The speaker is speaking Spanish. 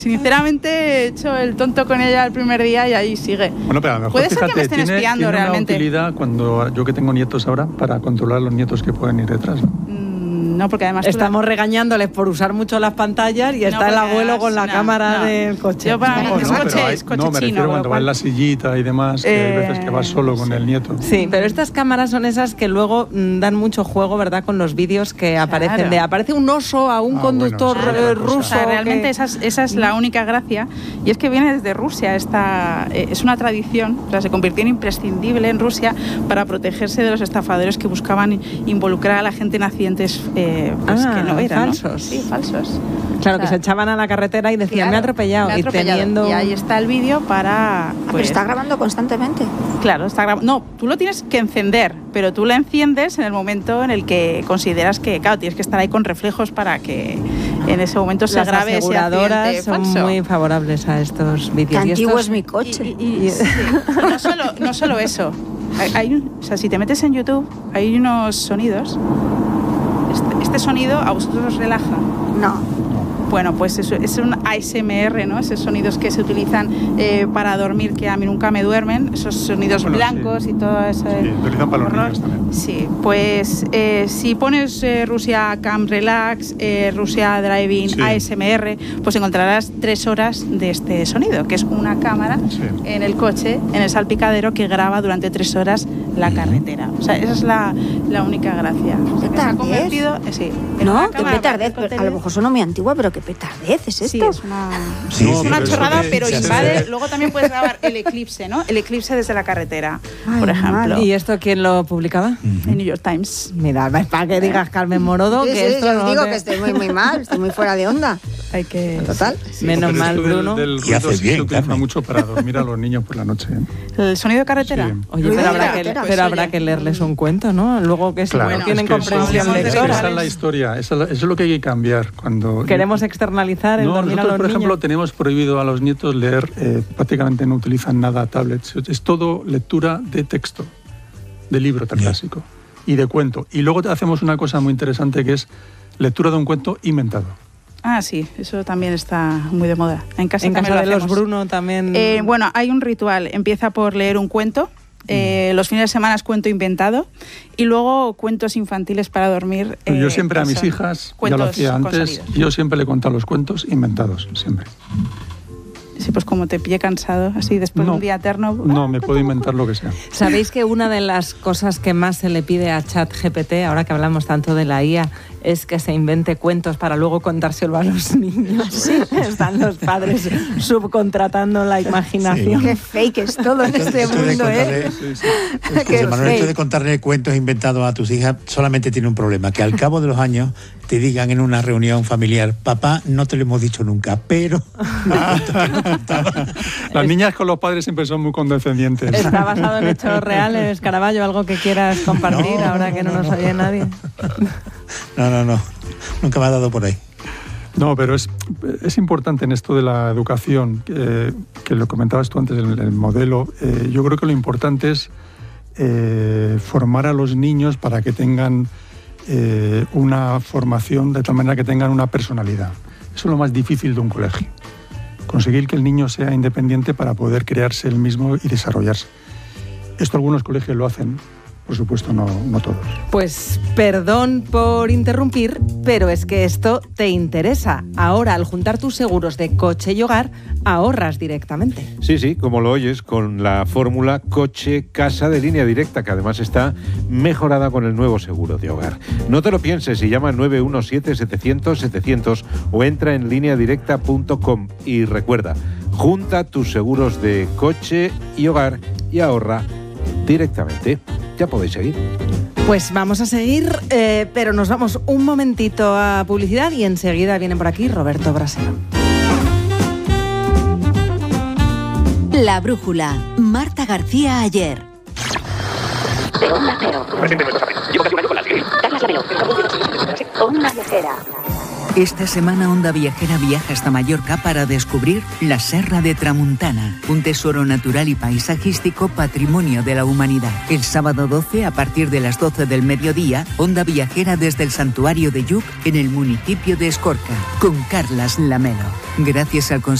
Sinceramente he hecho el tonto con ella el primer día y ahí sigue. Bueno, pero a lo mejor, puede ser fíjate, que me estén espiando tiene realmente. una utilidad cuando yo que tengo nietos ahora para controlar a los nietos que pueden ir detrás, ¿no? No, porque además estamos regañándoles por usar mucho las pantallas y está el abuelo con la cámara del coche. Yo para mí es coche me refiero cuando va en la sillita y demás, que hay veces que vas solo con el nieto. Sí, pero estas cámaras son esas que luego dan mucho juego, ¿verdad? Con los vídeos que aparecen aparece un oso a un conductor ruso. O sea, realmente esa es la única gracia, y es que viene desde Rusia. Es una tradición, o sea, se convirtió en imprescindible en Rusia para protegerse de los estafadores que buscaban involucrar a la gente en accidentes que no eran, falsos. ¿no? Sí, falsos. Claro, que se echaban a la carretera y decían, me ha atropellado. Y ahí está el vídeo para... Pero está grabando constantemente. Claro, está grabando. No, tú lo tienes que encender, pero tú lo enciendes en el momento en el que consideras que, claro, tienes que estar ahí con reflejos para que en ese momento se grabe ese accidente son falso. Muy favorables a estos vídeos. Qué antiguo es mi coche. Sí, no solo eso. O sea, si te metes en YouTube, hay unos sonidos. Este sonido a vosotros os relaja. No. Bueno, pues eso es un ASMR, ¿no? Esos sonidos que se utilizan para dormir, que a mí nunca me duermen, esos sonidos blancos y todo eso. Sí, utilizan para los niños también. Sí, pues si pones Rusia Cam Relax, Rusia Driving ASMR, pues encontrarás 3 horas de este sonido, que es una cámara en el coche, en el salpicadero, que graba durante 3 horas la carretera. O sea, esa es la única gracia. ¿Qué se ha convertido, no, qué petardez. A lo mejor suena muy antigua, pero qué petardez es esto. Sí, es una chorrada, pero invade. Luego también puedes grabar el eclipse, ¿no? El eclipse desde la carretera, por ejemplo. ¿Y esto quién lo publicaba? El New York Times. Mira, para que digas, Carmen Morodo, que esto yo digo que estoy muy mal, estoy muy fuera de onda. Hay que... Total. Menos mal, Bruno. Y haces bien, se utiliza mucho para dormir a los niños por la noche. ¿El sonido de carretera? Sí. Oye, pero habrá que leerles un cuento, ¿no? Luego que si no tienen comprensión lectora. Esa es la historia, eso es lo que hay que cambiar. Cuando queremos externalizar el dormir a los niños. Por ejemplo, tenemos prohibido a los nietos leer, prácticamente no utilizan nada tablets, es todo lectura de texto, de libro tan clásico y de cuento. Y luego hacemos una cosa muy interesante que es lectura de un cuento inventado. Ah, sí, eso también está muy de moda. En casa de los Bruno también... bueno, hay un ritual, empieza por leer un cuento. Los fines de semana es cuento inventado y luego cuentos infantiles para dormir. Yo siempre a mis hijas, ya lo hacía antes, yo siempre le contaba los cuentos inventados, siempre. Sí, pues como te pille cansado, así después de un día eterno... No, me puedo inventar lo que sea. ¿Sabéis que una de las cosas que más se le pide a ChatGPT, ahora que hablamos tanto de la IA, es que se invente cuentos para luego contárselo a los niños? Sí. Están los padres subcontratando la imaginación. Sí. Qué fake es todo en este mundo, ¿eh? José Manuel, esto de contarle cuentos inventados a tus hijas solamente tiene un problema, que al cabo de los años te digan en una reunión familiar, papá, no te lo hemos dicho nunca, pero... Las niñas con los padres siempre son muy condescendientes. ¿Está basado en hechos reales, Caraballo? ¿Algo que quieras compartir ahora que no nos oye nadie? No. Nunca me ha dado por ahí. No, pero es importante en esto de la educación, que lo comentabas tú antes, el modelo. Yo creo que lo importante es formar a los niños para que tengan una formación de tal manera que tengan una personalidad. Eso es lo más difícil de un colegio. Conseguir que el niño sea independiente para poder crearse él mismo y desarrollarse. Esto algunos colegios lo hacen, por supuesto no todos. Pues perdón por interrumpir, pero es que esto te interesa. Ahora, al juntar tus seguros de coche y hogar, ahorras directamente. Sí, como lo oyes, con la fórmula coche-casa de Línea Directa, que además está mejorada con el nuevo seguro de hogar. No te lo pienses y llama 917-700-700 o entra en lineadirecta.com y recuerda, junta tus seguros de coche y hogar y ahorra directamente. Ya podéis seguir. Pues vamos a seguir, pero nos vamos un momentito a publicidad y enseguida viene por aquí Roberto Brasero. La Brújula, Marta García Ayer. Llevo casi un año con las Douglas Lamelo. Una viajera. Esta semana Onda Viajera viaja hasta Mallorca para descubrir la Serra de Tramuntana, un tesoro natural y paisajístico patrimonio de la humanidad. El sábado 12, a partir de las 12 del mediodía, Onda Viajera desde el Santuario de Lluc en el municipio de Escorca, con Carlas Lamelo. Gracias al